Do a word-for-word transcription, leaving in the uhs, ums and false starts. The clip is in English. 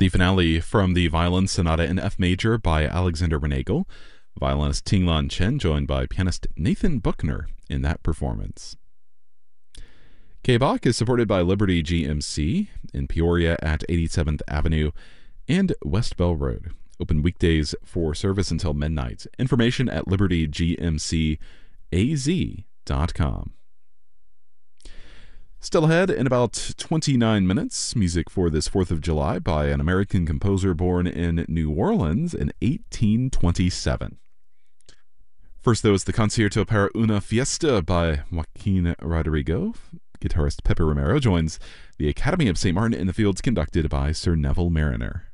the finale from the Violin Sonata in F Major by Alexander Renagel. Violinist Tinglan Chen joined by pianist Nathan Buckner in that performance. K-Bach is supported by Liberty G M C in Peoria at eighty-seventh Avenue and West Bell Road. Open weekdays for service until midnight. Information at liberty g m c a z dot com. Still ahead in about twenty-nine minutes, music for this fourth of July by an American composer born in New Orleans in eighteen twenty-seven. First, though, is the Concierto para una Fiesta by Joaquin Rodrigo. Guitarist Pepe Romero joins the Academy of Saint Martin in the Fields, conducted by Sir Neville Mariner.